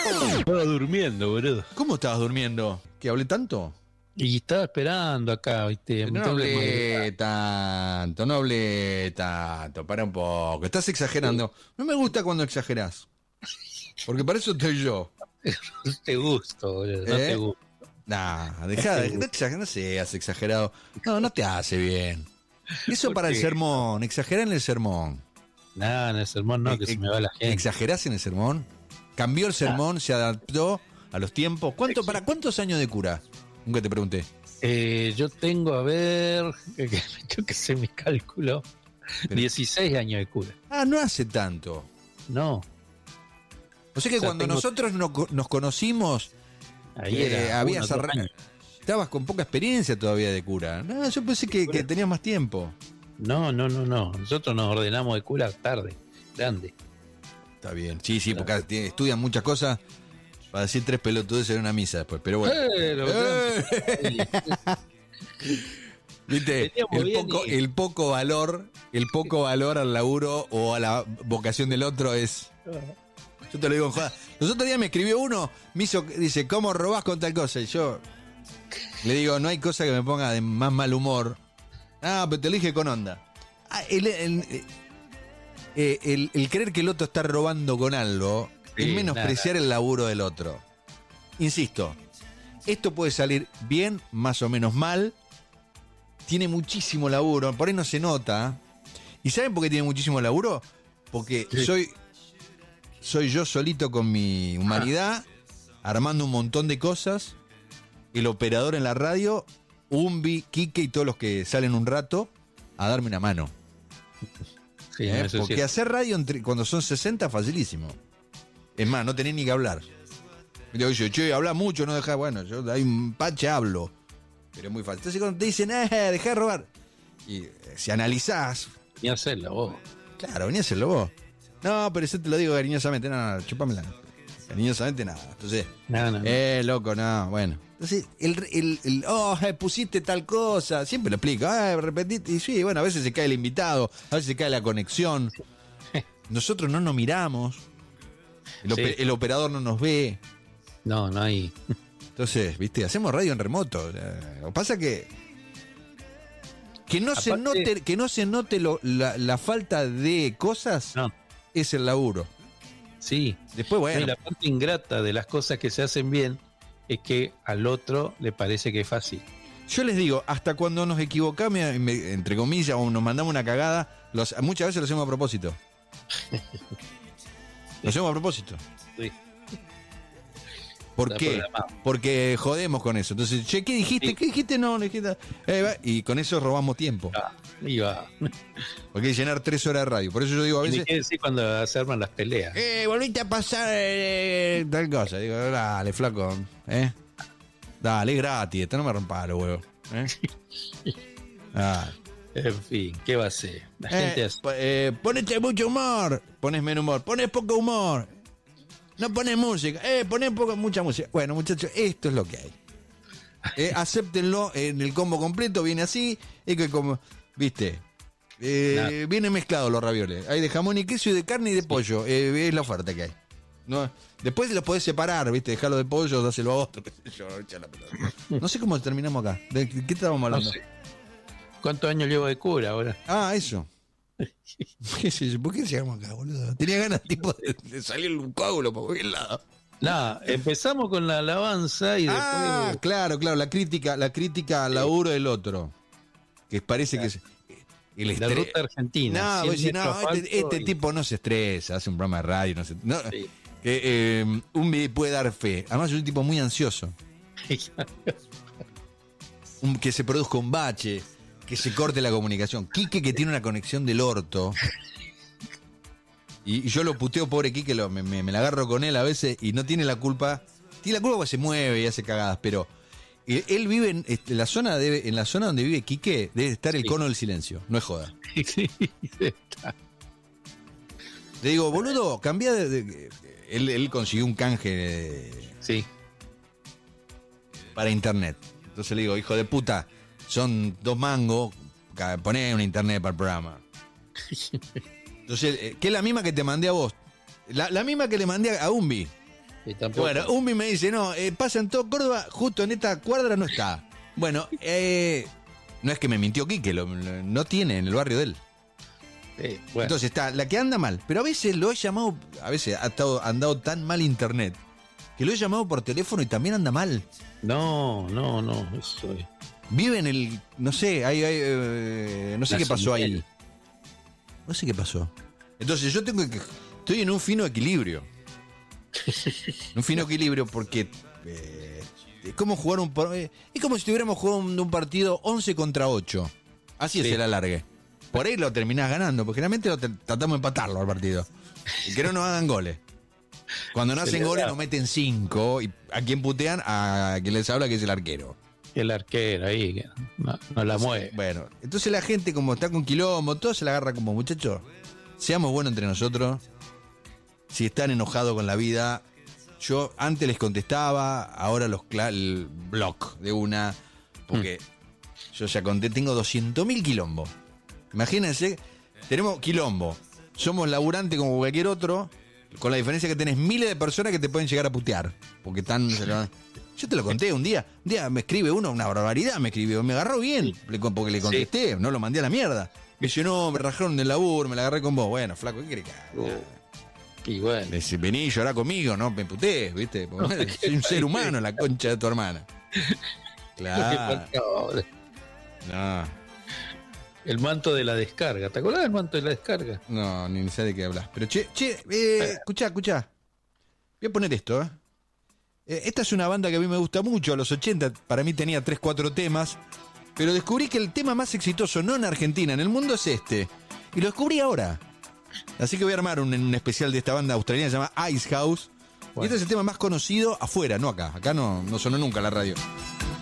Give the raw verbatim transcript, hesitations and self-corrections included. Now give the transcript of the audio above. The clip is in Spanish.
Estaba durmiendo, boludo. ¿Cómo estabas durmiendo? ¿Que hablé tanto? Y estaba esperando acá, viste. No hablé tanto, no hablé tanto. Para un poco. Estás exagerando. No me gusta cuando exagerás. Porque para eso estoy yo. No te gusto, boludo. No ¿Eh? te gusto. Nah, dejá, de, no, exager- no seas exagerado. No, no te hace bien. Eso para el sermón, exagerá en el sermón. Nada, en el sermón no, que Eh, se me va la gente. ¿Exagerás en el sermón? ¿Cambió el sermón? ¿Se adaptó a los tiempos? ¿Cuánto, ¿Para cuántos años de cura? Nunca te pregunté. Eh, yo tengo, a ver, creo que sé mi cálculo, Pero- dieciséis años de cura. Ah, no hace tanto. No, O sea que O sea, cuando tengo- nosotros no- nos conocimos, ahí eh, era habías uno, dos arran- años. estabas con poca experiencia todavía de cura. No, yo pensé que, que tenías más tiempo. No, no, no, no. Nosotros nos ordenamos de cura tarde, grande. Está bien. Sí, sí, porque tiene- estudian muchas cosas para decir tres pelotudes en una misa después. Pero bueno. Eh, lo Eh. ¿Viste? Veníamos El bien poco, y- el poco valor, el poco valor al laburo o a la vocación del otro es. Yo te lo digo en joda. Los otros días me escribió uno, me hizo, dice, ¿cómo robás con tal cosa? Y yo le digo, no hay cosa que me ponga de más mal humor. Ah, pero te lo dije con onda. Ah, el, el- eh, el- el creer que el otro está robando con algo Sí, es menospreciar nada. el laburo del otro. Insisto, esto puede salir bien, más o menos mal. Tiene muchísimo laburo, por ahí no se nota. ¿Y saben por qué tiene muchísimo laburo? Porque Sí. soy, soy yo solito con mi humanidad, armando un montón de cosas. El operador en la radio, Umbi, Quique y todos los que salen un rato a darme una mano. Sí, ¿Eh? eso Porque sí. hacer radio entre- cuando son sesenta, facilísimo. Es más, no tenés ni que hablar. Yo digo, che, habla mucho, no deja. Bueno, yo hay un pache hablo. Pero es muy fácil. Entonces cuando te dicen, eh, dejá de robar. Y eh, si analizás, Ni hacerlo vos. claro, venía a hacerlo vos. No, pero eso te lo digo cariñosamente, no, no, chupámela. Cariñosamente nada. Entonces, No, no, no. eh, loco, no, bueno. Entonces, el, el, el oh, eh, pusiste tal cosa, siempre lo explico, ah, repetiste, y sí, bueno, a veces se cae el invitado, a veces se cae la conexión. Nosotros no nos miramos, el, ope- Sí. el operador no nos ve. No, no hay. Entonces, viste, hacemos radio en remoto. Eh, Lo que pasa que que no se Aparte- note, que no se note lo- la, la falta de cosas No. es el laburo. Sí. Después, bueno, Y la parte ingrata de las cosas que se hacen bien es que al otro le parece que es fácil. yo les digo, hasta cuando nos equivocamos, me- me- entre comillas, o nos mandamos una cagada, los- muchas veces lo hacemos a propósito. Lo hacemos a propósito. Sí. ¿Por Está qué? programado. Porque jodemos con eso. Entonces, che, ¿qué dijiste? Sí. ¿Qué dijiste? No, no dijiste. Eh, va, y con eso robamos tiempo. Ah, iba. Porque hay que llenar tres horas de radio. Por eso yo digo a Y ni veces, qué decir cuando se arman las peleas. eh, volviste a pasar eh, tal cosa. Digo, dale, flaco. ¿Eh? Dale, es gratis. Esto no me rompa los huevos. ¿Eh? Ah. En fin, ¿qué va a ser? La Eh, gente hace. po- eh, ponete mucho humor. Pones menos humor. Pones poco humor. No pones música. Eh, pones poco, mucha música. Bueno, muchachos, esto es lo que hay. Eh, acéptenlo en el combo completo. Viene así. Es que como, viste, eh, Nada. viene mezclado los ravioles. Hay de jamón y queso y de carne y de pollo. Eh, es la oferta que hay. No, después los podés separar, viste, dejarlo de pollo, dáselo a otro, qué sé yo, echa la pelota. No sé cómo terminamos acá. ¿De qué estábamos No hablando? sé. ¿Cuántos años llevo de cura ahora? Ah, eso. ¿Qué sé yo? ¿Por qué llegamos acá, boludo? Tenía ganas tipo de, de salir un coágulo por cualquier lado. Nada, empezamos con la alabanza y Ah, después. claro, claro, la crítica, la crítica al laburo del otro. Que parece que es el La estrés. ruta argentina. No, cien vos decís, no, metros este, asfalto este y- tipo no se estresa, hace un programa de radio, no sé. No, Sí. que, eh, un me puede dar fe. Además, soy un tipo muy ansioso. Un- que se produzca un bache, que se corte la comunicación. Quique, que tiene una conexión del orto. Y, y yo lo puteo, pobre Quique, lo, me, me- me la agarro con él a veces y no tiene la culpa. Tiene la culpa porque se mueve y hace cagadas, pero él, él vive en este, la zona debe, en la zona donde vive Quique, debe estar el Sí. cono del silencio. No es joda. Sí, está. Le digo, boludo, cambia de. de- él, él consiguió un canje de- Sí. para internet. Entonces le digo, hijo de puta, son dos mangos, ca- poné un internet para el programa. Entonces, eh, que es la misma que te mandé a vos. La, la misma que le mandé a Umbi. Y tampoco. Bueno, Umi me dice, no, eh, pasa en todo Córdoba, justo en esta cuadra no está. Bueno, eh, no es que me mintió Quique, lo, lo- no tiene en el barrio de él. Sí, bueno. Entonces está la que anda mal, pero a veces lo he llamado, a veces ha estado, ha andado tan mal internet, que lo he llamado por teléfono y también anda mal. No, no, no. Eso es. Vive en el, no sé, hay, hay, eh, no sé La qué pasó ahí. señal. No sé qué pasó. Entonces yo tengo que, estoy en un fino equilibrio. Un fino equilibrio porque eh, es como jugar un, par- eh, es como si estuviéramos jugando un partido once contra ocho. Así es Sí. el alargue. Por ahí lo terminás ganando, porque generalmente lo te- tratamos de empatarlo al partido. Y que no nos hagan goles. Cuando no Se hacen le goles da. nos meten cinco. ¿Y a quién putean? A quien les habla, que es el arquero. El arquero ahí, que no, no la mueve. Bueno, entonces la gente, como está con quilombo, todo se la agarra como, muchachos, seamos buenos entre nosotros. Si están enojados con la vida, yo antes les contestaba, ahora los cla- el block de una, porque yo ya conté, tengo doscientos mil quilombos. Imagínense, tenemos quilombo, somos laburantes como cualquier otro, con la diferencia que tenés miles de personas que te pueden llegar a putear, porque están... Yo te lo conté un día, un día me escribe uno, una barbaridad me escribió, me agarró bien, le- porque le contesté, no lo mandé a la mierda. Me dice, no, me rajaron del laburo, me la agarré con vos. Bueno, flaco, ¿qué querés que haga? Uh, y bueno. Le dice, vení, llorá conmigo, no me putés, ¿viste? Porque soy un ser humano, la concha de tu hermana. Claro. No, El manto de la descarga. ¿Te acordás del manto de la descarga? no, ni sé de qué hablas. Pero che, che, eh, escuchá, escuchá. Voy a poner esto, ¿eh? Eh, Esta es una banda que a mí me gusta mucho, a los ochenta, para mí tenía tres, cuatro temas, pero descubrí que el tema más exitoso, no en Argentina, en el mundo es este. Y lo descubrí ahora. Así que voy a armar un, un especial de esta banda australiana, se llama Ice House. Y Bueno. este es el tema más conocido afuera, no acá. Acá no, no sonó nunca en la radio.